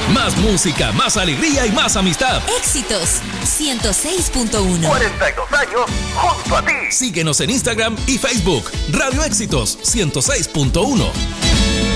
Más música, más alegría y más amistad. Éxitos 106.1. 42 años junto a ti. Síguenos en Instagram y Facebook. Radio Éxitos 106.1.